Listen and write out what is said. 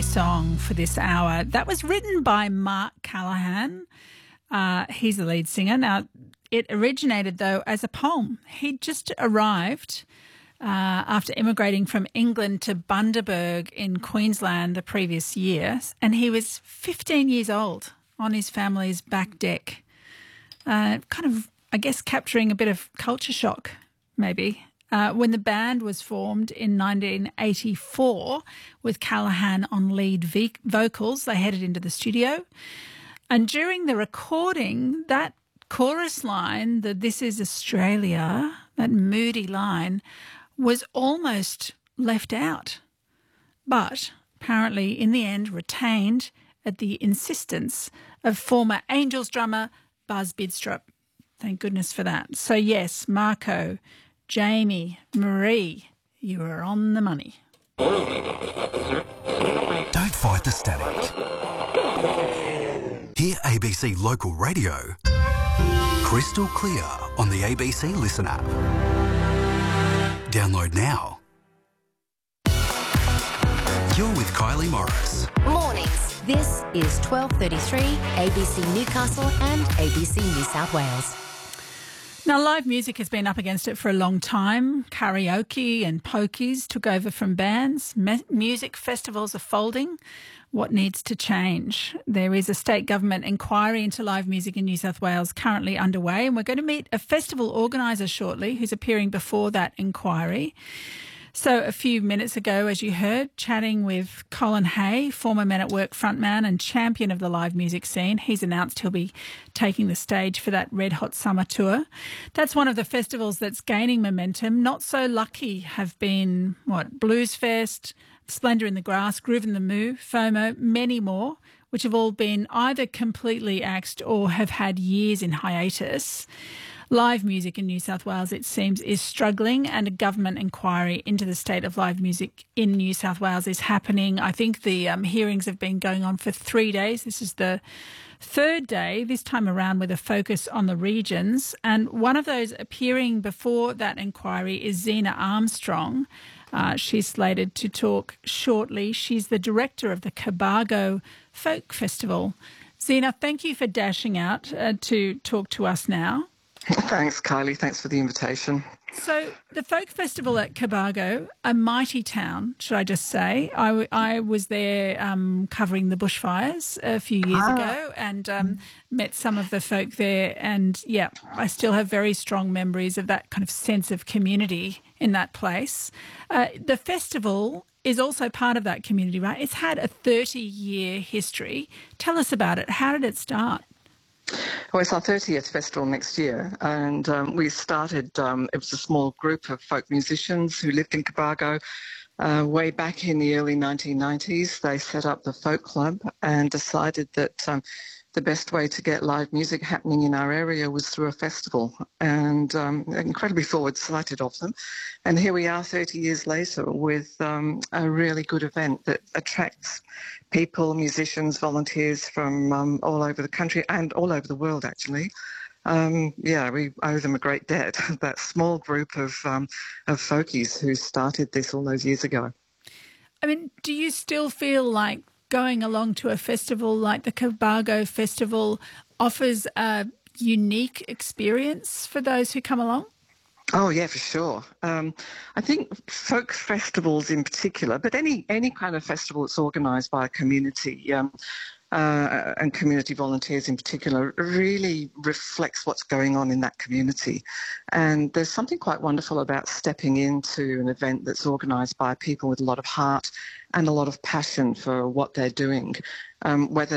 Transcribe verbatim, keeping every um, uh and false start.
song for this hour. That was written by Mark Callaghan. Uh, he's the lead singer. Now, it originated, though, as a poem. He'd just arrived uh, after immigrating from England to Bundaberg in Queensland the previous year, and he was fifteen years old on his family's back deck, uh, kind of, I guess, capturing a bit of culture shock, maybe. Uh, when the band was formed in nineteen eighty-four with Callaghan on lead v- vocals, they headed into the studio. And during the recording, that chorus line, the "This is Australia," that moody line, was almost left out. But apparently, in the end, retained at the insistence of former Angels drummer Buzz Bidstrup. Thank goodness for that. So yes, Marco, Jamie, Marie, you are on the money. Don't fight the static. Hear A B C Local Radio crystal clear on the A B C Listen app. Download now. You're with Kylie Morris. Mornings. This is twelve thirty-three, A B C Newcastle and A B C New South Wales. Now, live music has been up against it for a long time. Karaoke and pokies took over from bands. Me- music festivals are folding. What needs to change? There is a state government inquiry into live music in New South Wales currently underway, and we're going to meet a festival organiser shortly who's appearing before that inquiry. So a few minutes ago, as you heard, chatting with Colin Hay, former Men at Work frontman and champion of the live music scene. He's announced he'll be taking the stage for that Red Hot Summer Tour. That's one of the festivals that's gaining momentum. Not so lucky have been, what, Blues Fest, Splendour in the Grass, Groove in the Moo, FOMO, many more, which have all been either completely axed or have had years in hiatus. Live music in New South Wales, it seems, is struggling, and a government inquiry into the state of live music in New South Wales is happening. I think the um, hearings have been going on for three days. This is the third day, this time around with a focus on the regions. And one of those appearing before that inquiry is Zena Armstrong. Uh, she's slated to talk shortly. She's the director of the Cobargo Folk Festival. Zena, thank you for dashing out uh, to talk to us now. Thanks, Kylie. Thanks for the invitation. So the Folk Festival at Cobargo, a mighty town, should I just say. I, w- I was there um, covering the bushfires a few years ah. ago and um, met some of the folk there. And, yeah, I still have very strong memories of that kind of sense of community in that place. Uh, the festival is also part of that community, right? It's had a thirty-year history. Tell us about it. How did it start? Well, it's our thirtieth festival next year, and um, we started, um, it was a small group of folk musicians who lived in Cobargo uh, way back in the early nineteen nineties. They set up the Folk Club and decided that um, the best way to get live music happening in our area was through a festival, and um, incredibly forward-sighted of them. And here we are thirty years later with um, a really good event that attracts people, musicians, volunteers from um, all over the country and all over the world, actually. Um, yeah, we owe them a great debt, that small group of, um, of folkies who started this all those years ago. I mean, do you still feel like going along to a festival like the Cobargo Festival offers a unique experience for those who come along? Oh, yeah, for sure. Um, I think folk festivals in particular, but any any kind of festival that's organised by a community um, uh, and community volunteers in particular really reflects what's going on in that community. And there's something quite wonderful about stepping into an event that's organised by people with a lot of heart and a lot of passion for what they're doing, um, whether